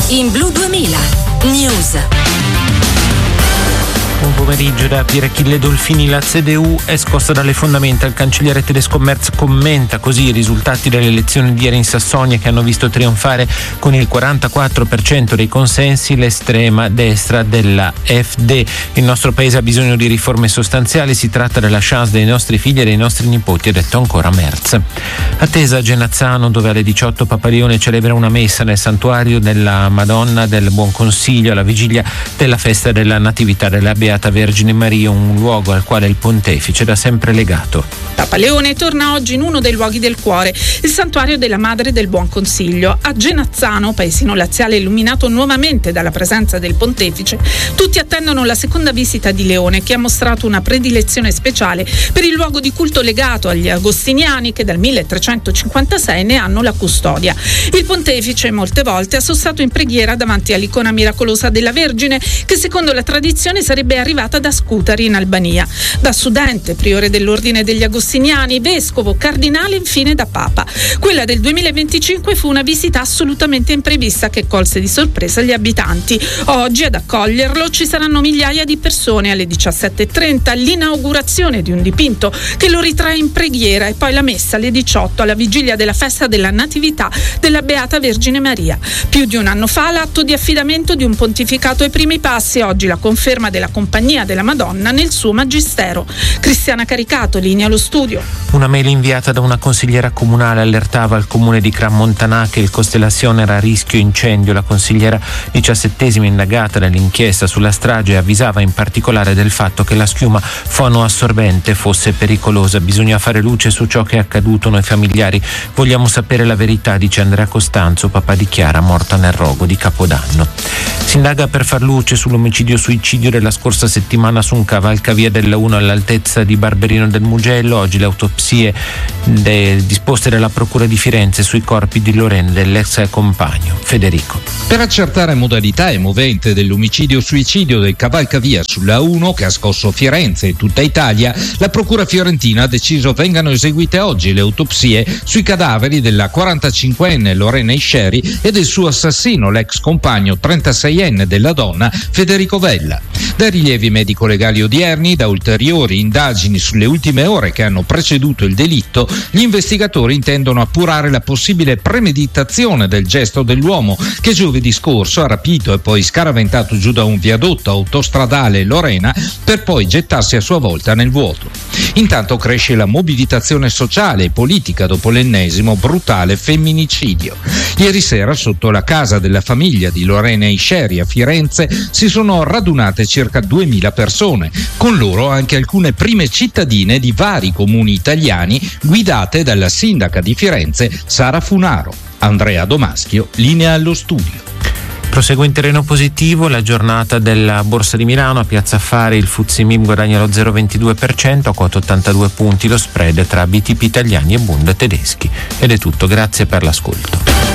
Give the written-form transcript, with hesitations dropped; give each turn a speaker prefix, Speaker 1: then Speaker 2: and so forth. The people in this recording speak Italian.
Speaker 1: in Blu 2000 News.
Speaker 2: Buon pomeriggio da Pierachille Dolfini. La CDU è scossa dalle fondamenta. Il cancelliere tedesco Merz commenta così i risultati delle elezioni di ieri in Sassonia, che hanno visto trionfare con il 44% dei consensi l'estrema destra della FD. Il nostro paese ha bisogno di riforme sostanziali, si tratta della chance dei nostri figli e dei nostri nipoti, ha detto ancora Merz. Attesa a Genazzano, dove alle 18 Papa Leone celebra una messa nel santuario della Madonna del Buon Consiglio alla vigilia della festa della Natività della Beata Vergine Maria, un luogo al quale il pontefice è da sempre legato.
Speaker 3: Papa Leone torna oggi in uno dei luoghi del cuore, il santuario della Madre del Buon Consiglio. A Genazzano, paesino laziale illuminato nuovamente dalla presenza del pontefice, tutti attendono la seconda visita di Leone, che ha mostrato una predilezione speciale per il luogo di culto legato agli agostiniani, che dal 1356 ne hanno la custodia. Il pontefice molte volte ha sossato in preghiera davanti all'icona miracolosa della Vergine, che secondo la tradizione sarebbe arrivata da Scutari in Albania. Da studente, priore dell'ordine degli agostiniani, vescovo, cardinale, infine da papa. Quella del 2025 fu una visita assolutamente imprevista che colse di sorpresa gli abitanti. Oggi ad accoglierlo ci saranno migliaia di persone. Alle 17:30 l'inaugurazione di un dipinto che lo ritrae in preghiera e poi la messa alle 18 alla vigilia della festa della Natività della Beata Vergine Maria. Più di un anno fa l'atto di affidamento di un pontificato ai primi passi, oggi la conferma della Compagnia della Madonna nel suo magistero. Cristiana Caricato, linea allo studio.
Speaker 2: Una mail inviata da una consigliera comunale allertava il comune di Crans-Montana che il Costellazione era a rischio incendio. La consigliera 17ª indagata nell'inchiesta sulla strage avvisava in particolare del fatto che la schiuma fonoassorbente fosse pericolosa. Bisogna fare luce su ciò che è accaduto. Noi familiari vogliamo sapere la verità, dice Andrea Costanzo, papà di Chiara, morta nel rogo di Capodanno. Si indaga per far luce sull'omicidio-suicidio della scorsa settimana su un cavalcavia della 1 all'altezza di Barberino del Mugello. Oggi le autopsie disposte dalla Procura di Firenze sui corpi di Lorena e dell'ex compagno Federico.
Speaker 4: Per accertare modalità e movente dell'omicidio-suicidio del cavalcavia sulla 1 che ha scosso Firenze e tutta Italia, la Procura fiorentina ha deciso vengano eseguite oggi le autopsie sui cadaveri della 45enne Lorena Isceri e del suo assassino, l'ex compagno 36enne della donna Federico Vella. Da rilievi medico-legali odierni, da ulteriori indagini sulle ultime ore che hanno preceduto il delitto, gli investigatori intendono appurare la possibile premeditazione del gesto dell'uomo che giovedì scorso ha rapito e poi scaraventato giù da un viadotto autostradale Lorena per poi gettarsi a sua volta nel vuoto. Intanto cresce la mobilitazione sociale e politica dopo l'ennesimo brutale femminicidio. Ieri sera, sotto la casa della famiglia di Lorena Isceri a Firenze, si sono radunate circa 2000 persone, con loro anche alcune prime cittadine di vari comuni italiani guidate dalla sindaca di Firenze Sara Funaro. Andrea Domaschio, linea allo studio.
Speaker 2: Prosegue in terreno positivo la giornata della Borsa di Milano. A Piazza Affari il FTSE MIB guadagna lo 0,22% a quota 82 punti, lo spread tra BTP italiani e Bund tedeschi. Ed è tutto, grazie per l'ascolto.